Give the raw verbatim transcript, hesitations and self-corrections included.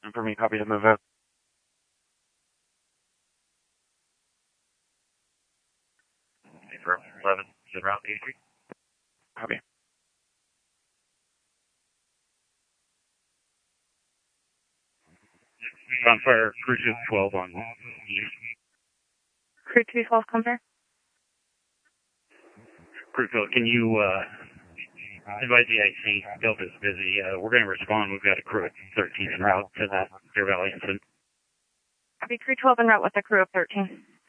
for me, copy to move out. For eleven, is route eighty-three? Copy. On fire, crew two twelve on. Crew two twelve, come here. Crew twelve, can you uh, advise the I C? Delta's busy. Uh, we're going to respond. We've got a crew at thirteen en route to that Deer Valley incident. Copy, crew twelve en route with the crew of thirteen.